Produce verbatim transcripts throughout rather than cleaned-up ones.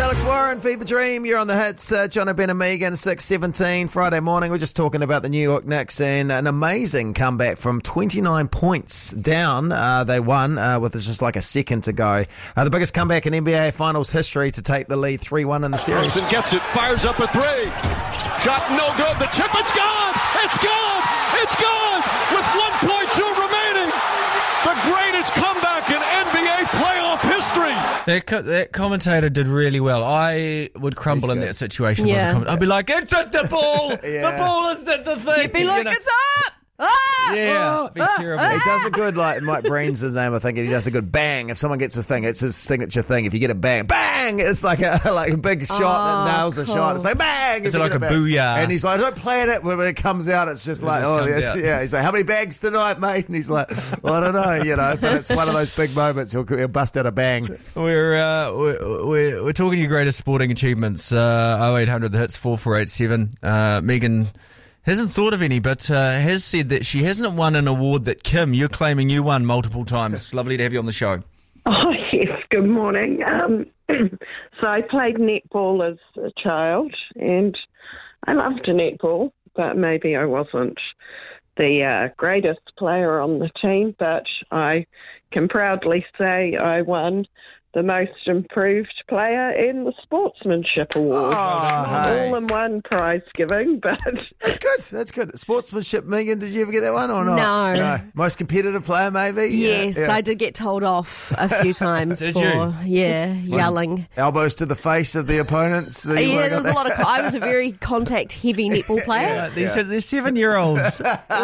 Alex Warren, Fever Dream. You're on the hits. Uh, John Ben and Megan, six seventeen, Friday morning. We're just talking about the New York Knicks and an amazing comeback from twenty-nine points down. Uh, they won uh, with just like a second to go. Uh, the biggest comeback in N B A Finals history to take the lead three one in the series. Rosen gets it, fires up a three. Shot no good. The chip, it's gone. It's gone. It's gone with one point two remaining. The greatest comeback in N B A playoff history. That co- that commentator did really well. I would crumble in that situation. Yeah. Com- I'd be like, it's at the ball. Yeah. The ball is at the thing. You'd be like, You know? it's up! Ah! Yeah, it'd be terrible. He does a good, like, Mike Breen's his name, I think, and he does a good bang. If someone gets his thing, it's his signature thing. If you get a bang, bang! It's like a like a big shot Oh, that nails a cool. shot. It's like, bang! Is if it you like get a bang. booyah? And he's like, don't plan it, but when it comes out, it's just like, just oh, comes that's, out. yeah. He's like, how many bags tonight, mate? And he's like, well, I don't know, you know, but it's one of those big moments. He'll, he'll bust out a bang. We're, uh, we're, we're, we're talking your greatest sporting achievements. Uh, oh eight hundred, the hits, four four eight seven. Uh, Megan hasn't thought of any, but uh, has said that she hasn't won an award that, Kim, you're claiming you won multiple times. Lovely to have you on the show. Oh, yes, good morning. Um, so I played netball as a child, and I loved netball, but maybe I wasn't the uh, greatest player on the team, but I can proudly say I won the most improved player in the Sportsmanship Award. Oh, hey. All in one prize giving, but... That's good. That's good. Sportsmanship, Megan, did you ever get that one or not? No. Most competitive player, maybe? Yes, Yeah, yeah. I did get told off a few times Did for, you? yeah, yelling. Elbows to the face of the opponents. You Yeah, would've there was got a lot of. I was a very contact-heavy netball player. Uh, these are they're seven-year-olds.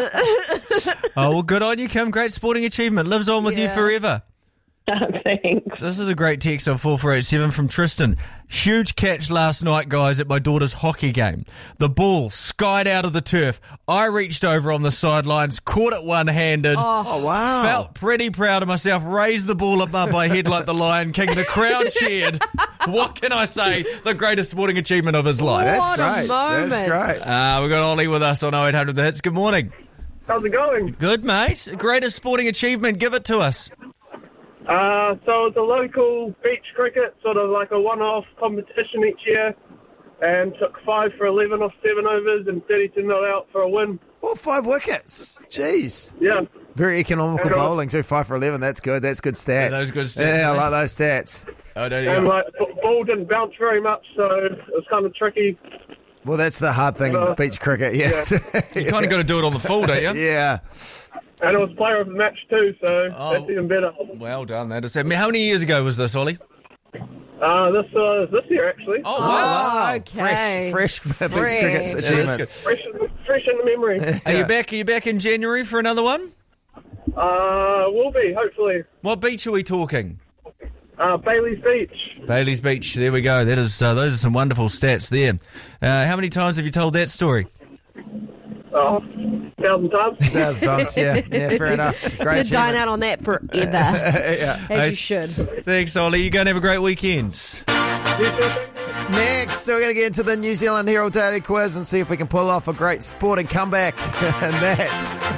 Oh, well, good on you, Kim. Great sporting achievement. Lives on with you Yeah. forever. Thanks. This is a great text on four four eight seven from Tristan. Huge catch last night, guys, at my daughter's hockey game. The ball skied out of the turf. I reached over on the sidelines, caught it one-handed. Oh, wow. Felt pretty proud of myself. Raised the ball above my head like the Lion King. The crowd cheered. What can I say? The greatest sporting achievement of his life. That's What a great. That's moment. great. Uh, we've got Ollie with us on oh eight hundred The Hits. Good morning. How's it going? Good, mate. Greatest sporting achievement. Give it to us. Uh, so it's a local beach cricket, sort of like a one-off competition each year, and took five for eleven off seven overs and thirty-two not out for a win. Oh, five wickets. Jeez. Yeah. Very economical And, uh, bowling too. Five for eleven. That's good. That's good stats. Yeah, those good stats, Yeah, I eh? like those stats. Oh, don't And you? like, the ball didn't bounce very much, so it was kind of tricky. Well, that's the hard thing in Uh, beach cricket. Yeah. You kind of got to do it on the full, don't you? yeah. And it was player of the match too, so Oh. that's even better. Well done. That is. How many years ago was this, Ollie? Uh, this uh, this year, actually. Oh, Oh, Wow. okay. Fresh, fresh beach Fresh. cricket Yeah, that's achievement. good. Fresh, fresh in the memory. Are you back? Are you back in January for another one? Uh, will be, hopefully. What beach are we talking? Uh, Bailey's Beach. Bailey's Beach. There we go. That is. Uh, those are some wonderful stats there. Uh, how many times have you told that story? Oh, thousand times. Thousand times. Yeah. Yeah. Fair enough. Great. You'd dine achievement. out on that forever, Yeah. as Hey. you should. Thanks, Ollie. You go and have a great weekend. Next, we're going to get into the New Zealand Herald Daily Quiz and see if we can pull off a great sporting comeback. And that